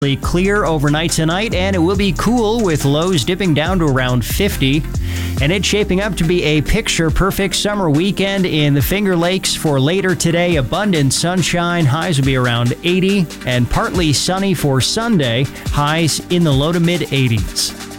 Clear overnight tonight, and it will be cool with lows dipping down to around 50. And it's shaping up to be a picture-perfect summer weekend in the Finger Lakes for later today. Abundant sunshine, highs will be around 80, and partly sunny for Sunday, highs in the low to mid 80s.